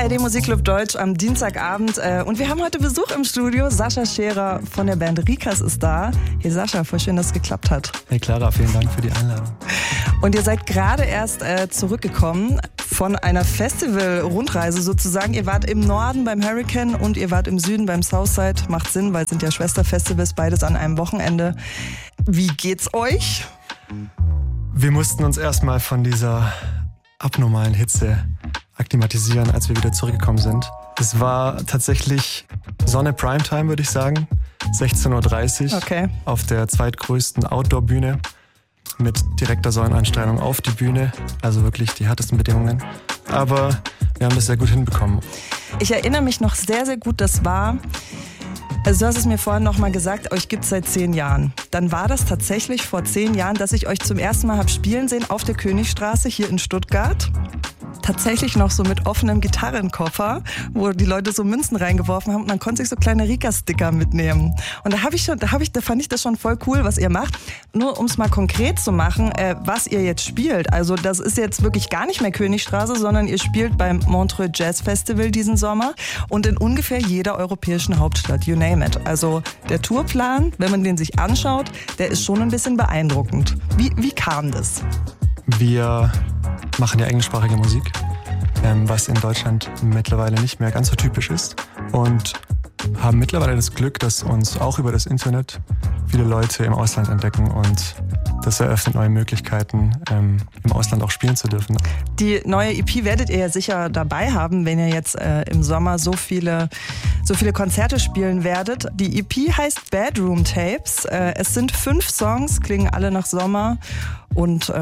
ARD Musikclub Deutsch am Dienstagabend und wir haben heute Besuch im Studio. Sascha Scherer von der Band Rikas ist da. Hey Sascha, voll schön, dass es geklappt hat. Hey Clara, vielen Dank für die Einladung. Und ihr seid gerade erst zurückgekommen von einer Festival-Rundreise sozusagen. Ihr wart im Norden beim Hurricane und ihr wart im Süden beim Southside. Macht Sinn, weil es sind ja Schwesterfestivals, beides an einem Wochenende. Wie geht's euch? Wir mussten uns erstmal von dieser abnormalen Hitze akklimatisieren, als wir wieder zurückgekommen sind. Es war tatsächlich Sonne Primetime, würde ich sagen. 16.30 Uhr okay. Auf der zweitgrößten Outdoor-Bühne mit direkter Sonneneinstrahlung auf die Bühne. Also wirklich die härtesten Bedingungen. Aber wir haben das sehr gut hinbekommen. Ich erinnere mich noch sehr, sehr gut, das war... Also du hast es mir vorhin noch mal gesagt, euch gibt es seit 10 Jahren. Dann war das tatsächlich vor 10 Jahren, dass ich euch zum ersten Mal habe spielen sehen auf der Königstraße hier in Stuttgart. Tatsächlich noch so mit offenem Gitarrenkoffer, wo die Leute so Münzen reingeworfen haben und man konnte sich so kleine Rika-Sticker mitnehmen. Und da fand ich das schon voll cool, was ihr macht. Nur um es mal konkret zu machen, was ihr jetzt spielt. Also das ist jetzt wirklich gar nicht mehr Königstraße, sondern ihr spielt beim Montreux Jazz Festival diesen Sommer und in ungefähr jeder europäischen Hauptstadt, you name it. Also der Tourplan, wenn man den sich anschaut, der ist schon ein bisschen beeindruckend. Wie kam das? Wir machen ja englischsprachige Musik, was in Deutschland mittlerweile nicht mehr ganz so typisch ist. Und haben mittlerweile das Glück, dass uns auch über das Internet viele Leute im Ausland entdecken. Und das eröffnet neue Möglichkeiten, im Ausland auch spielen zu dürfen. Die neue EP werdet ihr ja sicher dabei haben, wenn ihr jetzt im Sommer so viele Konzerte spielen werdet. Die EP heißt Bedroom Tapes. Es sind 5 Songs, klingen alle nach Sommer. Und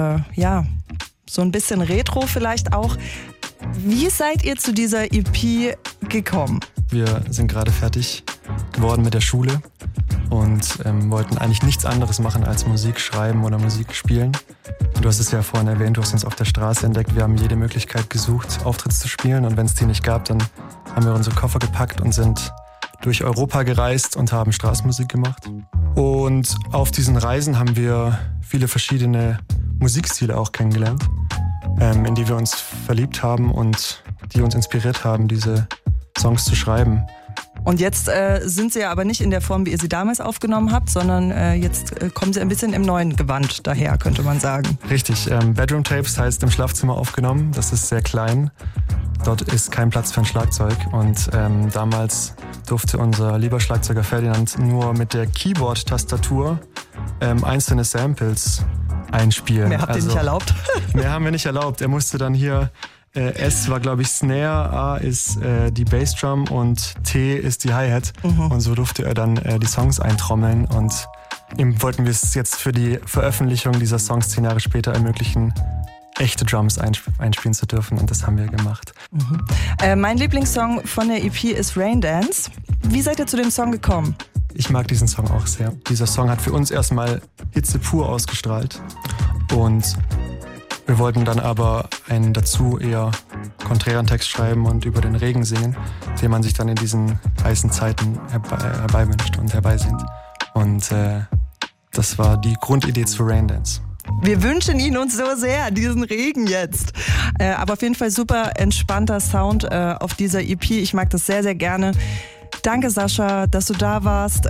so ein bisschen Retro vielleicht auch. Wie seid ihr zu dieser EP gekommen? Wir sind gerade fertig geworden mit der Schule und wollten eigentlich nichts anderes machen als Musik schreiben oder Musik spielen. Du hast es ja vorhin erwähnt, du hast uns auf der Straße entdeckt. Wir haben jede Möglichkeit gesucht, Auftritte zu spielen, und wenn es die nicht gab, dann haben wir unsere Koffer gepackt und sind durch Europa gereist und haben Straßenmusik gemacht. Und auf diesen Reisen haben wir viele verschiedene Musikstile auch kennengelernt, in die wir uns verliebt haben und die uns inspiriert haben, diese Songs zu schreiben. Und jetzt sind sie ja aber nicht in der Form, wie ihr sie damals aufgenommen habt, sondern jetzt kommen sie ein bisschen im neuen Gewand daher, könnte man sagen. Richtig, Bedroom Tapes heißt im Schlafzimmer aufgenommen, das ist sehr klein. Dort ist kein Platz für ein Schlagzeug und damals durfte unser lieber Schlagzeuger Ferdinand nur mit der Keyboard-Tastatur einzelne Samples einspielen. Mehr habt ihr nicht erlaubt? Mehr haben wir nicht erlaubt. Er musste dann hier, S war glaube ich Snare, A ist die Bassdrum und T ist die Hi-Hat. Und so durfte er dann die Songs eintrommeln, und ihm wollten wir es jetzt für die Veröffentlichung dieser Songs 10 Jahre später ermöglichen, echte Drums einspielen zu dürfen, und das haben wir gemacht. Mein Lieblingssong von der EP ist Rain Dance. Wie seid ihr zu dem Song gekommen? Ich mag diesen Song auch sehr. Dieser Song hat für uns erstmal Hitze pur ausgestrahlt, und wir wollten dann aber einen dazu eher konträren Text schreiben und über den Regen singen, den man sich dann in diesen heißen Zeiten herbeiwünscht und herbeisehnt. Und das war die Grundidee zu Rain Dance. Wir wünschen ihn uns so sehr, diesen Regen jetzt. Aber auf jeden Fall super entspannter Sound auf dieser EP. Ich mag das sehr, sehr gerne. Danke, Sascha, dass du da warst.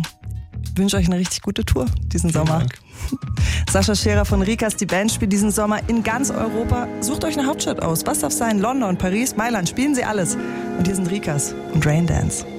Ich wünsche euch eine richtig gute Tour diesen Sommer. Dank. Sascha Scherer von Rikas, die Band spielt diesen Sommer in ganz Europa. Sucht euch eine Hauptstadt aus. Was darf sein? London, Paris, Mailand, spielen sie alles. Und hier sind Rikas und Rain Dance.